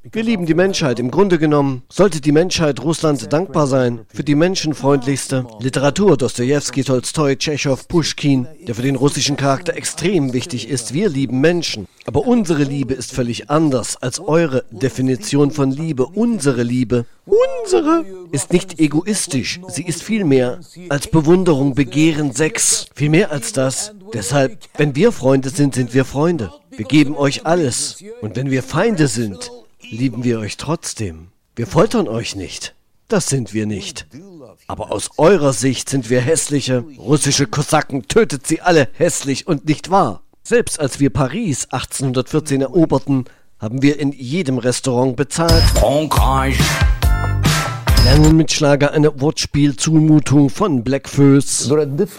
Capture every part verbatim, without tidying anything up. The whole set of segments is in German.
Wir lieben die Menschheit. Im Grunde genommen sollte die Menschheit Russland dankbar sein für die menschenfreundlichste Literatur. Dostojewski, Tolstoi, Tschechow, Puschkin, der für den russischen Charakter extrem wichtig ist. Wir lieben Menschen. Aber unsere Liebe ist völlig anders als eure Definition von Liebe. Unsere Liebe, unsere, ist nicht egoistisch. Sie ist viel mehr als Bewunderung, Begehren, Sex. Viel mehr als das. Deshalb, wenn wir Freunde sind, sind wir Freunde. Wir geben euch alles. Und wenn wir Feinde sind, lieben wir euch trotzdem. Wir foltern euch nicht. Das sind wir nicht. Aber aus eurer Sicht sind wir hässliche russische Kosaken. Tötet sie alle, hässlich und nicht wahr. Selbst als wir Paris achtzehnhundertvierzehn eroberten, haben wir in jedem Restaurant bezahlt. Frankreich. Lernen mit Schlager eine Wortspielzumutung von Blackfoes.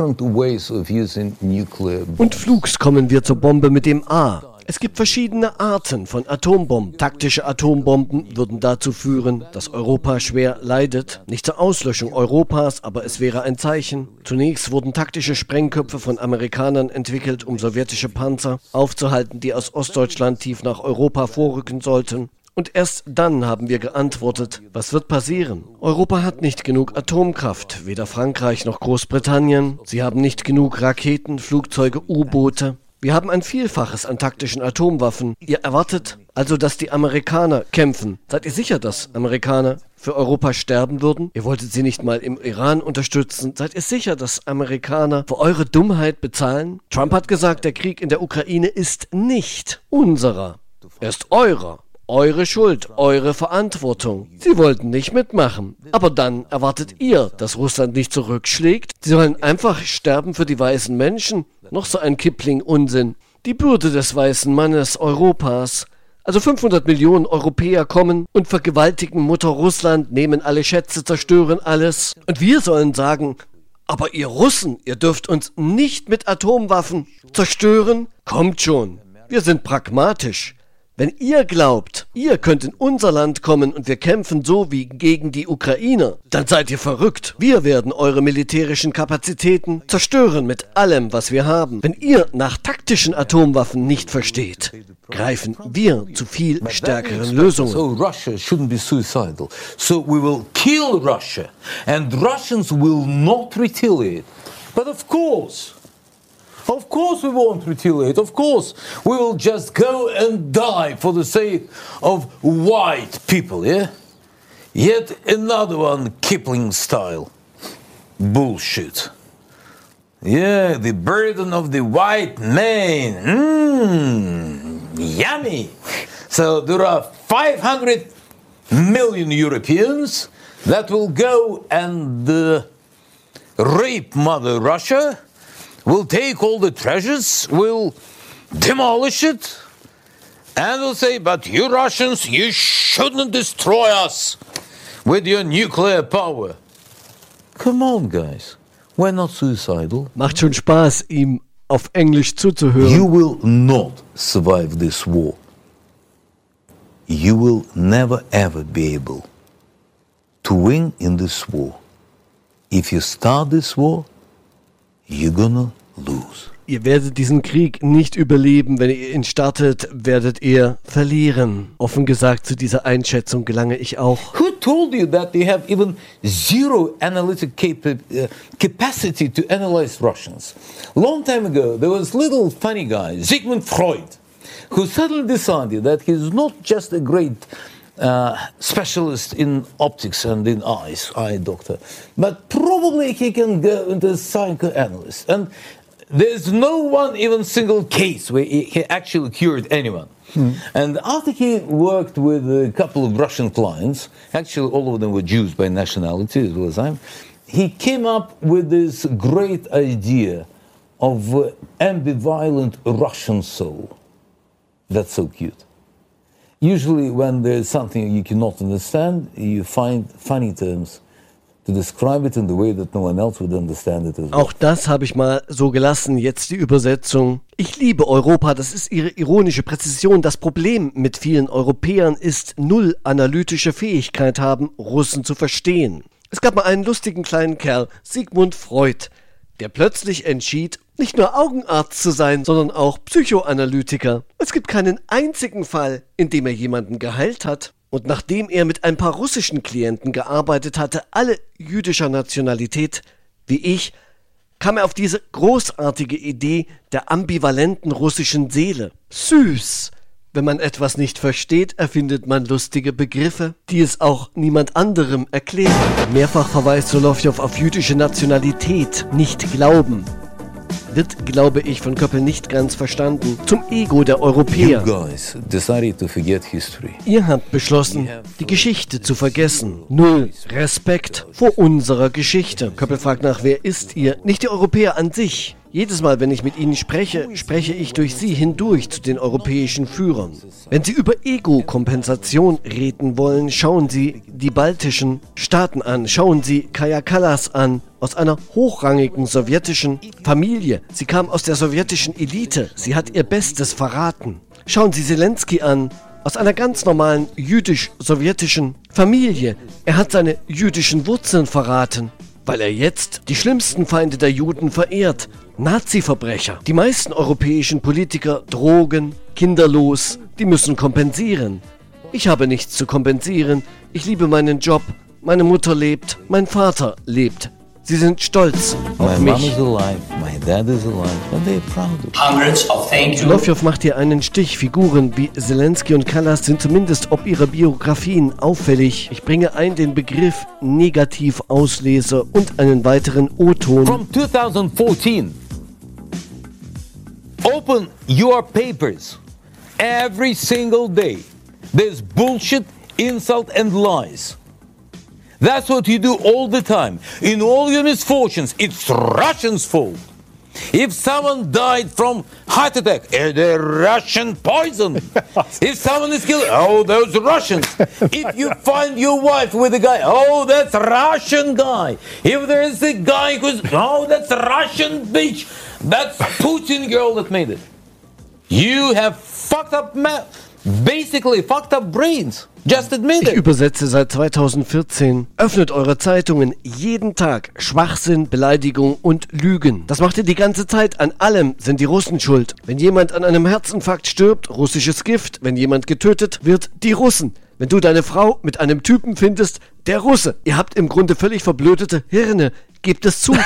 Und flugs kommen wir zur Bombe mit dem A. Es gibt verschiedene Arten von Atombomben. Taktische Atombomben würden dazu führen, dass Europa schwer leidet. Nicht zur Auslöschung Europas, aber es wäre ein Zeichen. Zunächst wurden taktische Sprengköpfe von Amerikanern entwickelt, um sowjetische Panzer aufzuhalten, die aus Ostdeutschland tief nach Europa vorrücken sollten. Und erst dann haben wir geantwortet, was wird passieren? Europa hat nicht genug Atomkraft, weder Frankreich noch Großbritannien. Sie haben nicht genug Raketen, Flugzeuge, U-Boote. Wir haben ein Vielfaches an taktischen Atomwaffen. Ihr erwartet also, dass die Amerikaner kämpfen. Seid ihr sicher, dass Amerikaner für Europa sterben würden? Ihr wolltet sie nicht mal im Iran unterstützen. Seid ihr sicher, dass Amerikaner für eure Dummheit bezahlen? Trump hat gesagt, der Krieg in der Ukraine ist nicht unserer. Er ist eurer. Eure Schuld, eure Verantwortung. Sie wollten nicht mitmachen. Aber dann erwartet ihr, dass Russland nicht zurückschlägt? Sie sollen einfach sterben für die weißen Menschen? Noch so ein Kipling-Unsinn. Die Bürde des weißen Mannes Europas. Also fünfhundert Millionen Europäer kommen und vergewaltigen Mutter Russland, nehmen alle Schätze, zerstören alles. Und wir sollen sagen, aber ihr Russen, ihr dürft uns nicht mit Atomwaffen zerstören? Kommt schon. Wir sind pragmatisch. Wenn ihr glaubt, ihr könnt in unser Land kommen und wir kämpfen so wie gegen die Ukrainer, dann seid ihr verrückt. Wir werden eure militärischen Kapazitäten zerstören mit allem, was wir haben. Wenn ihr nach taktischen Atomwaffen nicht versteht, greifen wir zu viel stärkeren Lösungen. So Russia shouldn't be suicidal. So we will kill Russia and Russians will not retaliate. But of course, Of course we won't retaliate. Of course we will just go and die for the sake of white people, yeah? Yet another one Kipling style. Bullshit. Yeah, the burden of the white man. Mmm, yummy. So there are five hundred million Europeans that will go and uh, rape Mother Russia. We'll take all the treasures, we'll demolish it, and we'll say, but you Russians, you shouldn't destroy us with your nuclear power. Come on, guys. We're not suicidal. Macht schon Spaß, ihm auf Englisch zuzuhören. You will not survive this war. You will never ever be able to win in this war. If you start this war, you're gonna lose. Ihr werdet diesen Krieg nicht überleben. Wenn ihr ihn startet, werdet ihr verlieren. Offen gesagt, zu dieser Einschätzung gelange ich auch. Who told you that they have even zero analytic capa- uh, capacity to analyze Russians? Long time ago, there was little funny guy, Sigmund Freud, who suddenly decided that he's not just a great Uh, specialist in optics and in eyes, eye doctor, but probably he can go into psychoanalyst. And there's no one even single case where he, he actually cured anyone. Hmm. And after he worked with a couple of Russian clients, actually all of them were Jews by nationality as well as I'm, he came up with this great idea of uh, ambivalent Russian soul. That's so cute. Usually when there's something you cannot understand, you find funny terms to describe it in the way that no one else would understand it as well. Auch das habe ich mal so gelassen, jetzt die Übersetzung. Ich liebe Europa, das ist ihre ironische Präzision. Das Problem mit vielen Europäern ist, null analytische Fähigkeit haben, Russen zu verstehen. Es gab mal einen lustigen kleinen Kerl, Sigmund Freud, der plötzlich entschied, nicht nur Augenarzt zu sein, sondern auch Psychoanalytiker. Es gibt keinen einzigen Fall, in dem er jemanden geheilt hat. Und nachdem er mit ein paar russischen Klienten gearbeitet hatte, alle jüdischer Nationalität, wie ich, kam er auf diese großartige Idee der ambivalenten russischen Seele. Süß! Wenn man etwas nicht versteht, erfindet man lustige Begriffe, die es auch niemand anderem erklären. Mehrfach verweist Solowjow auf jüdische Nationalität, nicht Glauben. Wird, glaube ich, von Köppel nicht ganz verstanden. Zum Ego der Europäer. Ihr habt beschlossen, die Geschichte zu vergessen. Null Respekt vor unserer Geschichte. Köppel fragt nach, wer ist ihr? Nicht die Europäer an sich. Jedes Mal, wenn ich mit ihnen spreche, spreche ich durch sie hindurch zu den europäischen Führern. Wenn sie über Ego-Kompensation reden wollen, schauen sie die baltischen Staaten an, schauen sie Kaja Kallas an, aus einer hochrangigen sowjetischen Familie. Sie kam aus der sowjetischen Elite, sie hat ihr Bestes verraten. Schauen Sie Zelensky an, aus einer ganz normalen jüdisch-sowjetischen Familie. Er hat seine jüdischen Wurzeln verraten, weil er jetzt die schlimmsten Feinde der Juden verehrt. Nazi-Verbrecher. Die meisten europäischen Politiker drogen, kinderlos, die müssen kompensieren. Ich habe nichts zu kompensieren. Ich liebe meinen Job. Meine Mutter lebt. Mein Vater lebt. Sie sind stolz auf My mich. mom is alive, my dad is alive, and they're proud of it. Hundreds of thank you. Solowjow macht hier einen Stich. Figuren wie Zelensky und Kallas sind zumindest ob ihrer Biografien auffällig. Ich bringe ein den Begriff Negativauslese und einen weiteren O-Ton. From twenty fourteen, open your papers every single day. There's bullshit, insult and lies. That's what you do all the time. In all your misfortunes, it's Russians' fault. If someone died from heart attack, eh, the Russian poison. If someone is killed, oh, those Russians. If you find your wife with a guy, oh, that's Russian guy. If there is a guy who's, oh, that's Russian bitch. That's Putin girl that made it. You have fucked up, ma- basically fucked up brains. Just admit Ich it. übersetze seit zweitausendvierzehn. Öffnet eure Zeitungen jeden Tag. Schwachsinn, Beleidigung und Lügen. Das macht ihr die ganze Zeit. An allem sind die Russen schuld. Wenn jemand an einem Herzinfarkt stirbt, russisches Gift. Wenn jemand getötet wird, die Russen. Wenn du deine Frau mit einem Typen findest, der Russe. Ihr habt im Grunde völlig verblödete Hirne. Gebt es zu.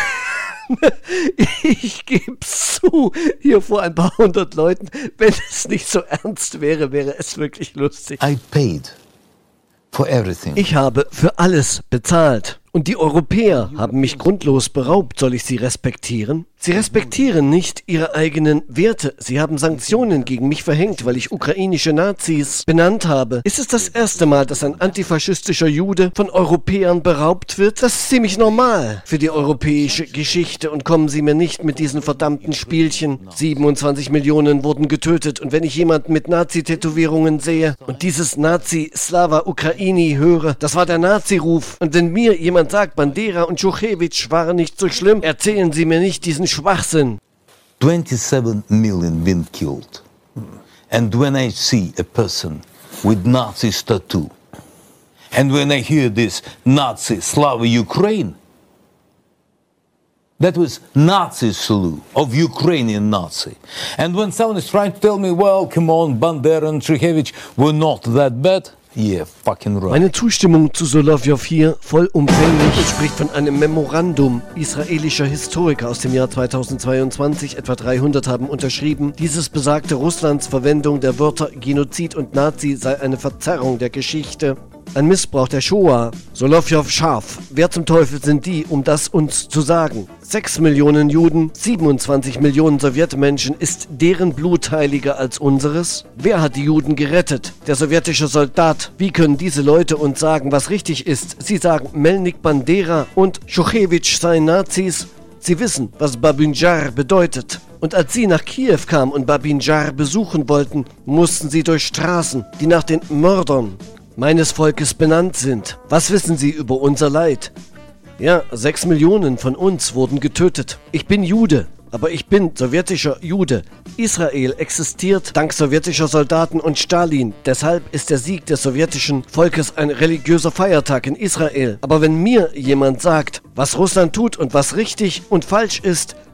Ich geb's zu, hier vor ein paar hundert Leuten. Wenn es nicht so ernst wäre, wäre es wirklich lustig. I paid for everything. Ich habe für alles bezahlt. Und die Europäer haben mich grundlos beraubt. Soll ich sie respektieren? Sie respektieren nicht ihre eigenen Werte. Sie haben Sanktionen gegen mich verhängt, weil ich ukrainische Nazis benannt habe. Ist es das erste Mal, dass ein antifaschistischer Jude von Europäern beraubt wird? Das ist ziemlich normal für die europäische Geschichte. Und kommen Sie mir nicht mit diesen verdammten Spielchen. siebenundzwanzig Millionen wurden getötet. Und wenn ich jemanden mit Nazi-Tätowierungen sehe und dieses Nazi-Slava Ukraini höre, das war der Nazi-Ruf. Und wenn mir jemand sagt, Bandera und Schuchewitsch waren nicht so schlimm, erzählen Sie mir nicht diesen Schwachsinn. twenty-seven million been killed. And when I see a person with Nazi's tattoo, and when I hear this Nazi Slava Ukraine, that was Nazi salute of Ukrainian Nazi. And when someone is trying to tell me, well, come on, Bandera and Shukhevich were not that bad, yeah, fucking right. Meine Zustimmung zu Solowjow hier vollumfänglich spricht von einem Memorandum israelischer Historiker aus dem Jahr zweitausendzweiundzwanzig. Etwa dreihundert haben unterschrieben. Dieses besagte, Russlands Verwendung der Wörter Genozid und Nazi sei eine Verzerrung der Geschichte. Ein Missbrauch der Shoah. Solowjow scharf. Wer zum Teufel sind die, um das uns zu sagen? Sechs Millionen Juden, siebenundzwanzig Millionen Sowjetmenschen. Ist deren Blut heiliger als unseres? Wer hat die Juden gerettet? Der sowjetische Soldat. Wie können diese Leute uns sagen, was richtig ist? Sie sagen, Melnik Bandera und Schuchewitsch seien Nazis. Sie wissen, was Babyn Jar bedeutet. Und als sie nach Kiew kamen und Babyn Jar besuchen wollten, mussten sie durch Straßen, die nach den Mördern meines Volkes benannt sind. Was wissen Sie über unser Leid? Ja, sechs Millionen von uns wurden getötet. Ich bin Jude, aber ich bin sowjetischer Jude. Israel existiert dank sowjetischer Soldaten und Stalin. Deshalb ist der Sieg des sowjetischen Volkes ein religiöser Feiertag in Israel. Aber wenn mir jemand sagt, was Russland tut und was richtig und falsch ist,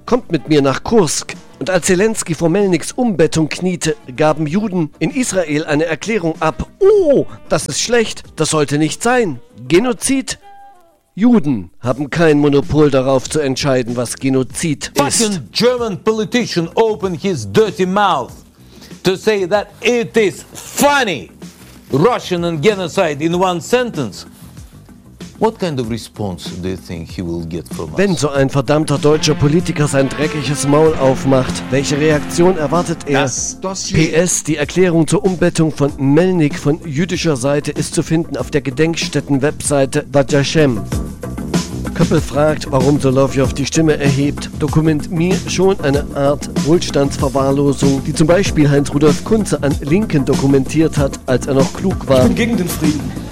kommt mit mir nach Kursk. Und als Zelensky vor Melniks Umbettung kniete, gaben Juden in Israel eine Erklärung ab. Oh, das ist schlecht, das sollte nicht sein. Genozid? Juden haben kein Monopol darauf zu entscheiden, was Genozid ist. Fucking German politician opened his dirty mouth to say that it is funny. Russian and genocide in one sentence. What kind of response do you think he will get from us? Wenn so ein verdammter deutscher Politiker sein dreckiges Maul aufmacht, welche Reaktion erwartet er? P S. Die Erklärung zur Umbettung von Melnik von jüdischer Seite ist zu finden auf der Gedenkstätten-Webseite Yad Vashem. Köppel fragt, warum Solowjow die Stimme erhebt. Dokument mir schon eine Art Wohlstandsverwahrlosung, die zum Beispiel Heinz-Rudolf Kunze an Linken dokumentiert hat, als er noch klug war. Ich bin gegen den Frieden.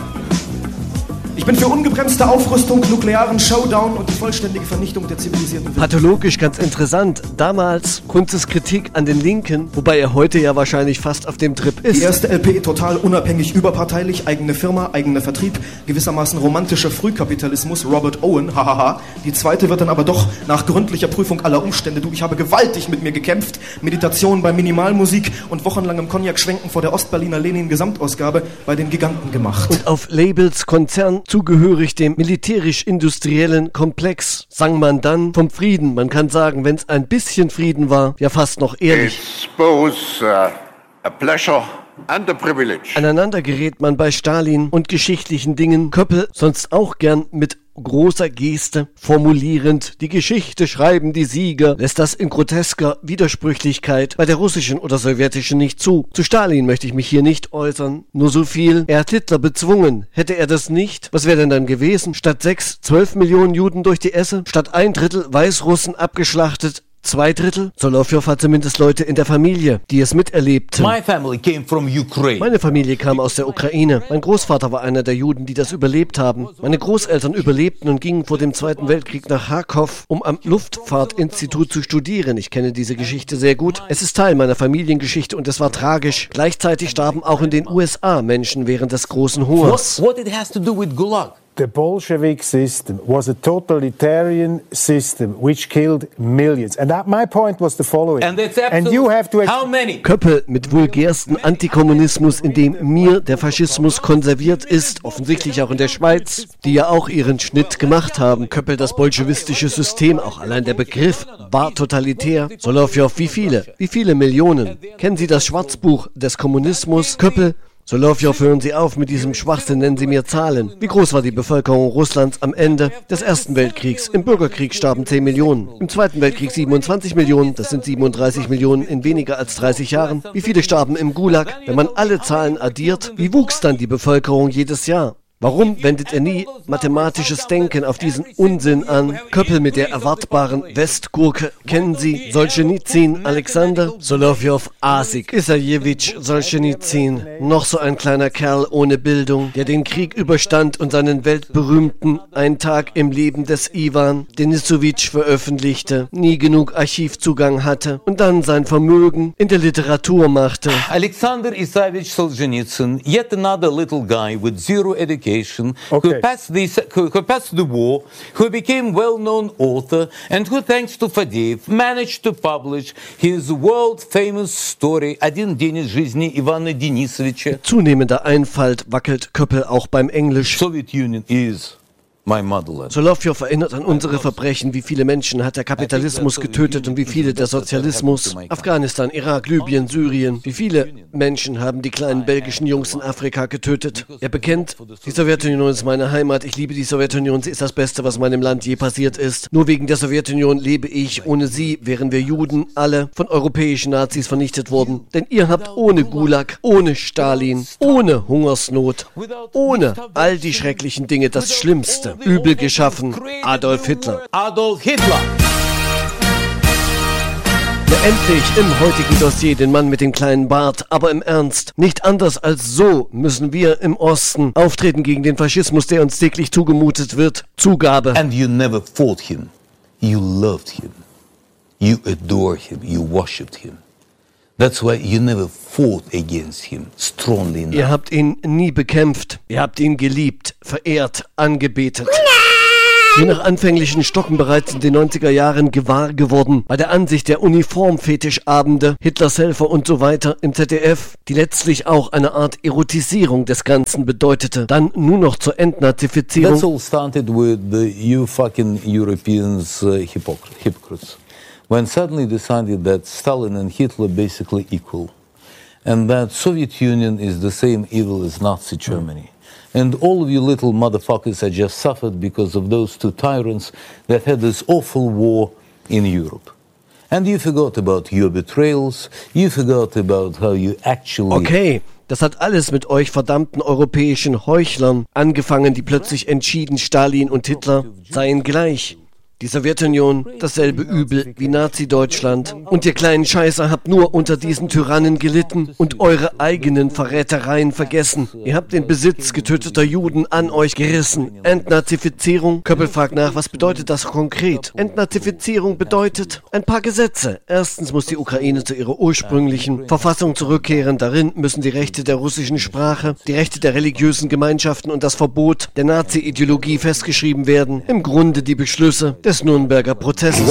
Ich bin für ungebremste Aufrüstung, nuklearen Showdown und die vollständige Vernichtung der zivilisierten Welt. Pathologisch ganz interessant. Damals Kunzes Kritik an den Linken, wobei er heute ja wahrscheinlich fast auf dem Trip ist. Die erste L P total unabhängig, überparteilich, eigene Firma, eigener Vertrieb, gewissermaßen romantischer Frühkapitalismus, Robert Owen, hahaha. Die zweite wird dann aber doch nach gründlicher Prüfung aller Umstände, du, ich habe gewaltig mit mir gekämpft, Meditation bei Minimalmusik und wochenlangem Cognac-Schwenken vor der Ostberliner Lenin-Gesamtausgabe bei den Giganten gemacht. Und auf Labels Konzern zugehörig dem militärisch-industriellen Komplex, sang man dann vom Frieden. Man kann sagen, wenn es ein bisschen Frieden war, ja fast noch ehrlich. It's both uh, a pleasure and a privilege. Aneinander gerät man bei Stalin und geschichtlichen Dingen. Köppel sonst auch gern mit großer Geste, formulierend, die Geschichte schreiben die Sieger, lässt das in grotesker Widersprüchlichkeit bei der russischen oder sowjetischen nicht zu. Zu Stalin möchte ich mich hier nicht äußern, nur so viel. Er hat Hitler bezwungen. Hätte er das nicht, was wäre denn dann gewesen? Statt sechs, zwölf Millionen Juden durch die Esse, statt ein Drittel Weißrussen abgeschlachtet, Zwei Drittel? Solowjow hat zumindest Leute in der Familie, die es miterlebten. My family came from Ukraine. Meine Familie kam aus der Ukraine. Mein Großvater war einer der Juden, die das überlebt haben. Meine Großeltern überlebten und gingen vor dem Zweiten Weltkrieg nach Charkow, um am Luftfahrtinstitut zu studieren. Ich kenne diese Geschichte sehr gut. Es ist Teil meiner Familiengeschichte und es war tragisch. Gleichzeitig starben auch in den U S A Menschen während des großen Hungers. What, what it has to do with Gulag? The Bolshevik system was a totalitarian system which killed millions. And that, my point was the following. And that's And you have to How many? Köppel mit vulgärsten Antikommunismus, in dem mir der Faschismus konserviert ist, offensichtlich auch in der Schweiz, die ja auch ihren Schnitt gemacht haben. Köppel, das bolschewistische System, auch allein der Begriff, war totalitär. Solowjow, wie viele? Wie viele Millionen? Kennen Sie das Schwarzbuch des Kommunismus? Köppel, Solowjow, hören Sie auf mit diesem Schwachsinn, nennen Sie mir Zahlen. Wie groß war die Bevölkerung Russlands am Ende des Ersten Weltkriegs? Im Bürgerkrieg starben zehn Millionen, im Zweiten Weltkrieg siebenundzwanzig Millionen, das sind siebenunddreißig Millionen in weniger als dreißig Jahren. Wie viele starben im Gulag? Wenn man alle Zahlen addiert, wie wuchs dann die Bevölkerung jedes Jahr? Warum wendet er nie mathematisches Denken auf diesen Unsinn an? Köppel mit der erwartbaren Westgurke. Kennen Sie Solschenizyn, Alexander? Solowjow, Asik, Isajewitsch, Solschenizyn. Noch so ein kleiner Kerl ohne Bildung, der den Krieg überstand und seinen weltberühmten Ein Tag im Leben des Iwan Denisowitsch veröffentlichte, nie genug Archivzugang hatte und dann sein Vermögen in der Literatur machte. Alexander Isajevich Solzhenitsyn, yet another little guy with zero education. Okay. Who passed the who, who passed the war, who became well-known author, and who, thanks to Fadeev, managed to publish his world-famous story «Один день из жизни Ивана Denisovича». Zunehmender Einfalt wackelt Köppel auch beim Englisch. Soviet Union is my motherland. Solowjow erinnert an unsere Verbrechen. Wie viele Menschen hat der Kapitalismus getötet und wie viele der Sozialismus? Afghanistan, Irak, Libyen, Syrien. Wie viele Menschen haben die kleinen belgischen Jungs in Afrika getötet? Er bekennt, die Sowjetunion ist meine Heimat. Ich liebe die Sowjetunion. Sie ist das Beste, was meinem Land je passiert ist. Nur wegen der Sowjetunion lebe ich. Ohne sie wären wir Juden alle von europäischen Nazis vernichtet worden. Denn ihr habt ohne Gulag, ohne Stalin, ohne Hungersnot, ohne all die schrecklichen Dinge das Schlimmste übel geschaffen, Adolf Hitler. Adolf Hitler! Ja, endlich im heutigen Dossier den Mann mit dem kleinen Bart, aber im Ernst. Nicht anders als so müssen wir im Osten auftreten gegen den Faschismus, der uns täglich zugemutet wird. Zugabe. And you never fought him. You loved him. You adored him. You worshipped him. That's why you never fought against him strongly enough. Ihr habt ihn nie bekämpft. Ihr habt ihn geliebt, verehrt, angebetet. Je nach anfänglichen Stocken bereits in den neunziger Jahren gewahr geworden, bei der Ansicht der Uniformfetischabende, Hitlers Helfer und so weiter im Z D F, die letztlich auch eine Art Erotisierung des Ganzen bedeutete, dann nur noch zur Entnazifizierung. That's all started with the you fucking Europeans uh, hypocr- hypocrites. When suddenly decided that Stalin and Hitler basically equal, and that Soviet Union is the same evil as Nazi Germany. And all of you little motherfuckers are just suffered because of those two tyrants that had this awful war in Europe. And you forgot about your betrayals, you forgot about how you actually... Okay, das hat alles mit euch verdammten europäischen Heuchlern angefangen, die plötzlich entschieden, Stalin und Hitler seien gleich. Die Sowjetunion, dasselbe Übel wie Nazi-Deutschland. Und ihr kleinen Scheißer habt nur unter diesen Tyrannen gelitten und eure eigenen Verrätereien vergessen. Ihr habt den Besitz getöteter Juden an euch gerissen. Entnazifizierung? Köppel fragt nach, was bedeutet das konkret? Entnazifizierung bedeutet ein paar Gesetze. Erstens muss die Ukraine zu ihrer ursprünglichen Verfassung zurückkehren. Darin müssen die Rechte der russischen Sprache, die Rechte der religiösen Gemeinschaften und das Verbot der Nazi-Ideologie festgeschrieben werden. Im Grunde die Beschlüsse des Nürnberger Prozesses.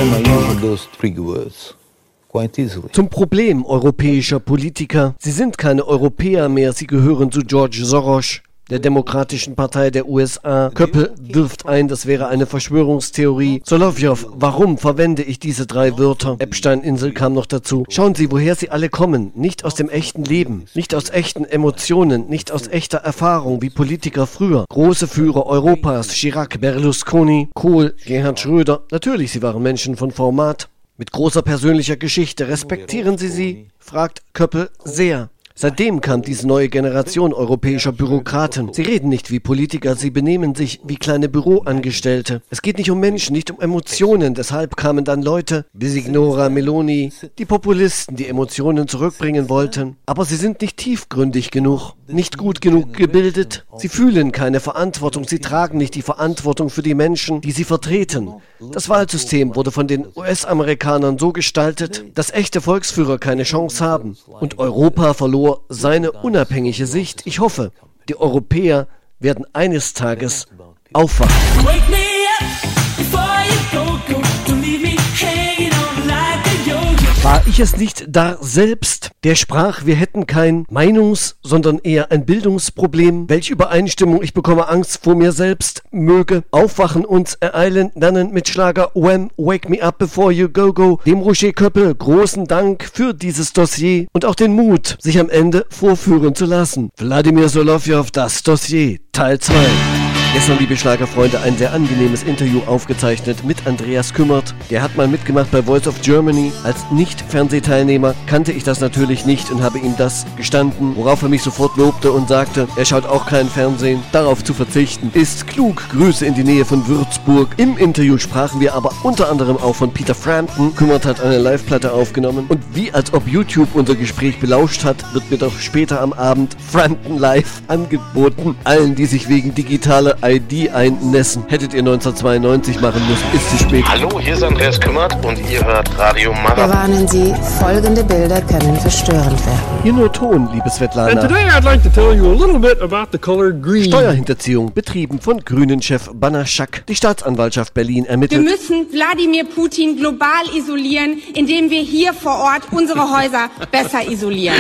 Zum Problem europäischer Politiker. Sie sind keine Europäer mehr, sie gehören zu George Soros, der Demokratischen Partei der U S A. Köppel wirft ein, das wäre eine Verschwörungstheorie. Solovjow, warum verwende ich diese drei Wörter? Epstein-Insel kam noch dazu. Schauen Sie, woher sie alle kommen. Nicht aus dem echten Leben, nicht aus echten Emotionen, nicht aus echter Erfahrung wie Politiker früher. Große Führer Europas, Chirac, Berlusconi, Kohl, Gerhard Schröder. Natürlich, sie waren Menschen von Format. Mit großer persönlicher Geschichte. Respektieren Sie sie? Fragt Köppel sehr. Seitdem kam diese neue Generation europäischer Bürokraten. Sie reden nicht wie Politiker, sie benehmen sich wie kleine Büroangestellte. Es geht nicht um Menschen, nicht um Emotionen. Deshalb kamen dann Leute wie Signora Meloni, die Populisten, die Emotionen zurückbringen wollten. Aber sie sind nicht tiefgründig genug, nicht gut genug gebildet. Sie fühlen keine Verantwortung, sie tragen nicht die Verantwortung für die Menschen, die sie vertreten. Das Wahlsystem wurde von den U S-Amerikanern so gestaltet, dass echte Volksführer keine Chance haben. Und Europa verlor seine unabhängige Sicht. Ich hoffe, die Europäer werden eines Tages aufwachen. War ich es nicht da selbst, der sprach, wir hätten kein Meinungs-, sondern eher ein Bildungsproblem? Welche Übereinstimmung, ich bekomme Angst vor mir selbst, möge aufwachen, uns ereilen, lernen mit Schlager Wham, Wake Me Up Before You Go Go. Dem Roger Köppel großen Dank für dieses Dossier und auch den Mut, sich am Ende vorführen zu lassen. Wladimir Solovjow, das Dossier, Teil zwei. Gestern, liebe Schlagerfreunde, ein sehr angenehmes Interview aufgezeichnet mit Andreas Kümmert. Der hat mal mitgemacht bei Voice of Germany. Als Nicht-Fernsehteilnehmer kannte ich das natürlich nicht und habe ihm das gestanden, worauf er mich sofort lobte und sagte, er schaut auch kein Fernsehen. Darauf zu verzichten ist klug. Grüße in die Nähe von Würzburg. Im Interview sprachen wir aber unter anderem auch von Peter Frampton. Kümmert hat eine Live-Platte aufgenommen und wie als ob YouTube unser Gespräch belauscht hat, wird mir doch später am Abend Frampton Live angeboten. Allen, die sich wegen digitaler I D einnässen. Hättet ihr neunzehnhundertzweiundneunzig machen müssen, ist zu spät. Hallo, hier ist Andreas Kümmert und ihr hört Radio Marathon. Wir warnen Sie, folgende Bilder können verstörend werden. Hier nur Ton, liebe Svetlana. And today I'd like to tell you a little bit about the color green. Steuerhinterziehung betrieben von Grünen-Chef Banaschak. Die Staatsanwaltschaft Berlin ermittelt. Wir müssen Wladimir Putin global isolieren, indem wir hier vor Ort unsere Häuser besser isolieren.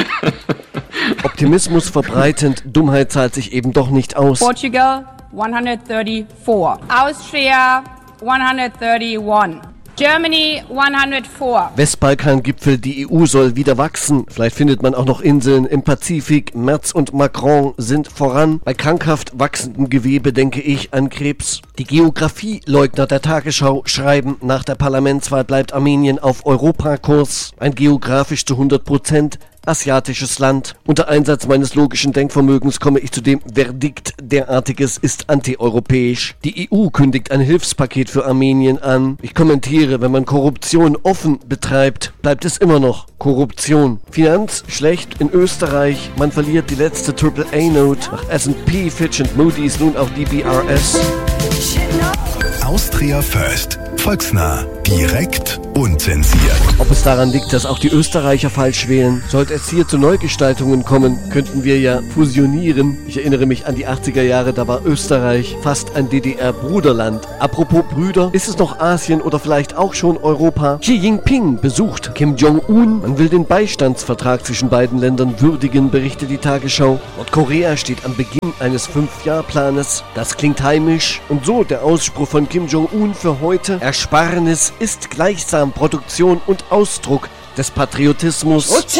Optimismus verbreitend, Dummheit zahlt sich eben doch nicht aus. Portugal one hundred thirty-four. Austria one hundred thirty-one. Germany one hundred four. Westbalkan-Gipfel, die E U soll wieder wachsen. Vielleicht findet man auch noch Inseln im Pazifik. Merz und Macron sind voran. Bei krankhaft wachsendem Gewebe denke ich an Krebs. Die Geografieleugner der Tagesschau schreiben, nach der Parlamentswahl bleibt Armenien auf Europakurs. Ein geografisch zu hundert Prozent asiatisches Land. Unter Einsatz meines logischen Denkvermögens komme ich zu dem Verdikt, derartiges ist antieuropäisch. Die E U kündigt ein Hilfspaket für Armenien an. Ich kommentiere, wenn man Korruption offen betreibt, bleibt es immer noch Korruption. Finanz schlecht in Österreich. Man verliert die letzte Triple A Note. Nach S and P, Fitch und Moody's nun auch die B R S. Austria First. Volksnah, direkt, unzensiert. Ob es daran liegt, dass auch die Österreicher falsch wählen? Sollte es hier zu Neugestaltungen kommen, könnten wir ja fusionieren. Ich erinnere mich an die achtziger Jahre, da war Österreich fast ein D D R-Bruderland. Apropos Brüder, ist es noch Asien oder vielleicht auch schon Europa? Xi Jinping besucht Kim Jong-un. Man will den Beistandsvertrag zwischen beiden Ländern würdigen, berichtet die Tagesschau. Nordkorea steht am Beginn eines Fünf-Jahr-Planes. Das klingt heimisch. Und so der Ausspruch von Kim Jong-un für heute: Ersparnis ist gleichsam Produktion und Ausdruck des Patriotismus. Und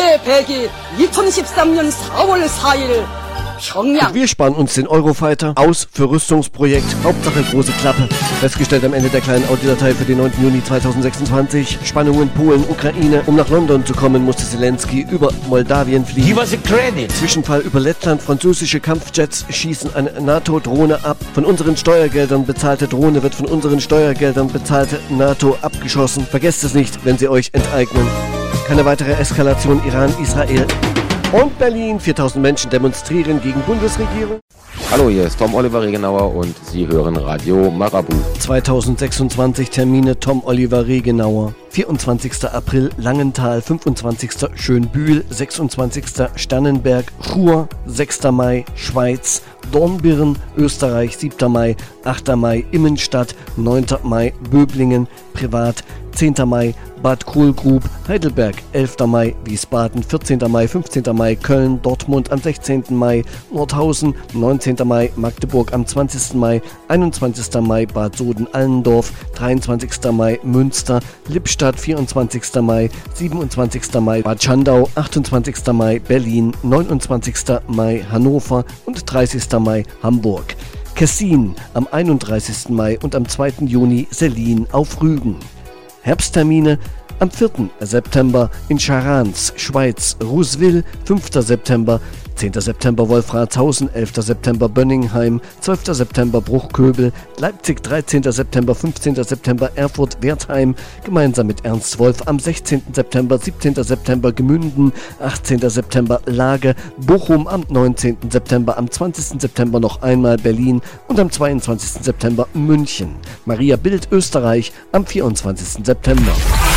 wir sparen uns den Eurofighter aus für Rüstungsprojekt. Hauptsache große Klappe. Festgestellt am Ende der kleinen Audiodatei für den neunten Juni zweitausendsechsundzwanzig. Spannungen Polen, Ukraine. Um nach London zu kommen, musste Zelensky über Moldawien fliegen. Give us a credit. Zwischenfall über Lettland. Französische Kampfjets schießen eine NATO-Drohne ab. Von unseren Steuergeldern bezahlte Drohne wird von unseren Steuergeldern bezahlte NATO abgeschossen. Vergesst es nicht, wenn sie euch enteignen. Keine weitere Eskalation Iran-Israel. Und Berlin, viertausend Menschen demonstrieren gegen Bundesregierung. Hallo, hier ist Tom Oliver Regenauer und Sie hören Radio Marabu. zweitausendsechsundzwanzig Termine Tom Oliver Regenauer. vierundzwanzigster April Langenthal, fünfundzwanzigster Schönbühl, sechsundzwanzigster Stannenberg, Chur, sechster Mai Schweiz, Dornbirn, Österreich, siebter Mai, achter Mai Immenstadt, neunter Mai Böblingen, privat, zehnter Mai Bad Kohlgrub, Heidelberg, elfter Mai Wiesbaden, vierzehnter Mai, fünfzehnter Mai Köln, Dortmund am sechzehnten Mai, Nordhausen, neunzehnter Mai Magdeburg am zwanzigsten Mai, einundzwanzigster Mai Bad Soden-Allendorf, dreiundzwanzigster Mai Münster, Lippstadt, vierundzwanzigster Mai, siebenundzwanzigster Mai Bad Schandau, achtundzwanzigster Mai Berlin, neunundzwanzigster Mai Hannover und dreißigster Mai Hamburg. Kessin am einunddreißigsten Mai und am zweiten Juni Sellin auf Rügen. Herbsttermine am vierten September in Charans, Schweiz, Rousville, fünfter September, zehnter September Wolfratshausen, elfter September Bönningheim, zwölfter September Bruchköbel, Leipzig, dreizehnter September, fünfzehnter September Erfurt-Wertheim, gemeinsam mit Ernst Wolf am sechzehnten September, siebzehnter September Gemünden, achtzehnter September Lage, Bochum am neunzehnten September, am zwanzigsten September noch einmal Berlin und am zweiundzwanzigsten September München. Maria Bild, Österreich am vierundzwanzigsten September.